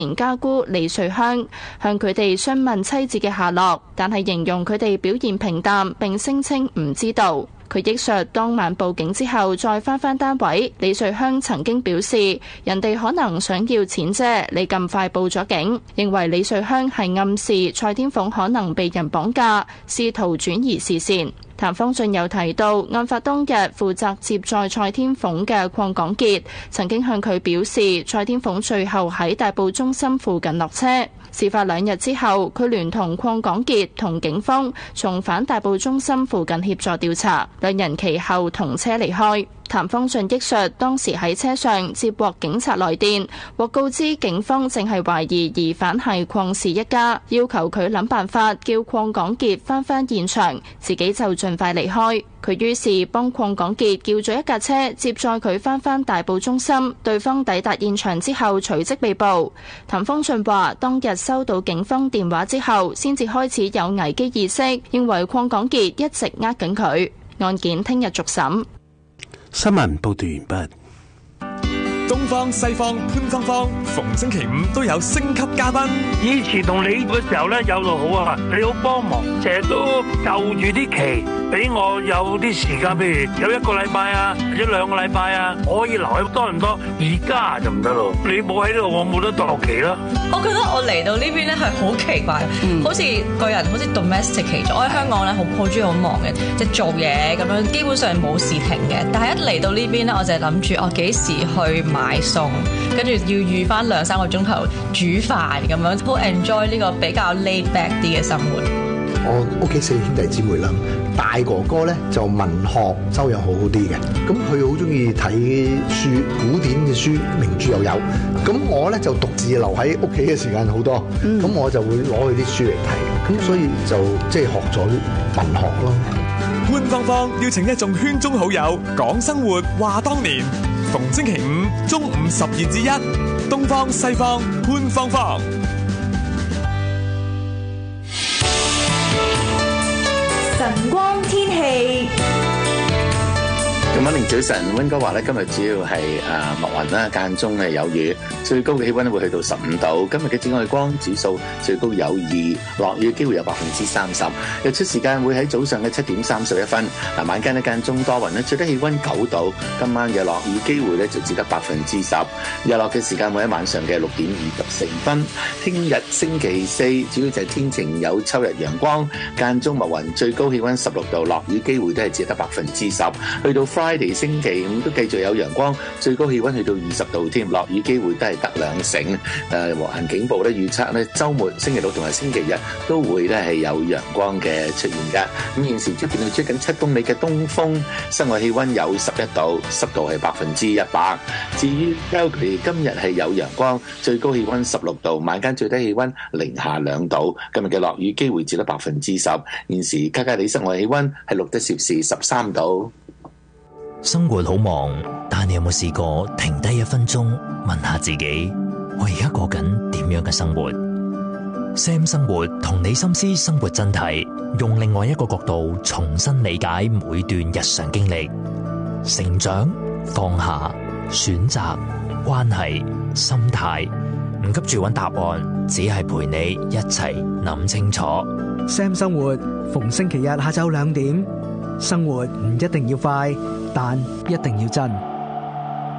前家姑李瑞香，向佢哋詢問妻子嘅下落，但係形容佢哋表現平淡，並聲稱唔知道。佢憶述當晚報警之後再返單位，李瑞香曾經表示人哋可能想要錢啫，你咁快報咗警，認為李瑞香係暗示蔡天鳳可能被人綁架，試圖轉移視線。譚方俊又提到，案發當日負責接載蔡天鳳嘅鄺港傑曾經向佢表示，蔡天鳳最後喺大埔中心附近落車。事發2日之後，佢聯同鄺港傑同警方重返大埔中心附近協助調查，兩人其後同車離開。譚方俊憶述，當時喺車上接獲警察來電，獲告知警方正係懷疑疑犯係鄺氏一家，要求佢諗辦法叫鄺港傑返現場，自己就盡快離開。佢於是幫鄺港傑叫咗一架車接載佢返大埔中心，對方抵達現場之後隨即被捕。譚方俊話，當日收到警方電話之後，先至開始有危機意識，認為鄺港傑一直呃緊佢。案件聽日續審。 新聞報道完畢。 東方西方潘芳芳，逢星期五都有星級嘉賓。 以前同你嘅時候咧，有路好啊，你好幫忙，成日都就住啲期俾我有啲時間，譬如有1個禮拜啊，或者2個禮拜啊，我可以留喺多倫多。而家就唔得咯，你冇喺度，我冇得度期啦。 我覺得我嚟到呢邊咧係好奇怪，好似個人好似 domesticate 咗。我喺香港咧好中意好忙嘅，即係做嘢咁樣，基本上冇時停嘅。但係一嚟到呢邊咧，我就係諗住我幾時去買餸，跟住要預翻2-3個鐘頭煮飯咁樣，好 enjoy 呢個比較 laid back 啲嘅生活。 我屋企4兄弟姊妹啦，大哥哥咧就文學修養好啲嘅，咁佢好中意睇書，古典嘅書，名著又有。咁我咧就獨自留喺屋企嘅時間好多，咁我就會攞佢啲書嚟睇，咁所以就即係學咗文學咯。 潘芳芳邀請一眾圈中好友講生活話當年，逢星期五中午12至1，東方西方潘芳芳。 晨光天氣。 晚早晨，溫哥華咧今日主要係密雲啦，間中係有雨，最高嘅氣溫會去到15度。今日嘅紫外光指數最高有2，落雨機會有30%。日出時間會喺早上嘅7點31分。晚間呢間中多雲咧，最低氣溫9度。今晚嘅落雨機會咧就只得10%。日落嘅時間會喺晚上嘅6點24分。聽日星期4主要就係天晴有秋日陽光，間中密雲，最高氣溫16度，落雨機會都係只得10%。去到Friday 星期5都繼續有陽光，最高氣溫去到20度添，落雨機會都係得2成。黃行警報咧預測咧週末星期6同埋星期日都會咧係有陽光嘅出現㗎。咁現時出邊係吹緊7公里嘅東風，室外氣溫有11度，濕度係100%。至於 Calgary 今日係有陽光，最高氣溫16度，晚間最低氣溫零下2度。今日嘅落雨機會只得10%。現時卡加里室外氣溫係錄得攝氏13度。 生活好忙，但你有冇試過停低1分鐘，問下自己，我而家過緊點樣嘅生活？ Sam 生活同你心思生活真諦，用另外一個角度重新理解每段日常經歷，成長、放下、選擇、關係、心態，唔急住揾答案，只係陪你一齊諗清楚。 Sam 生活逢星期日下晝2點，生活唔一定要快，但一定要真。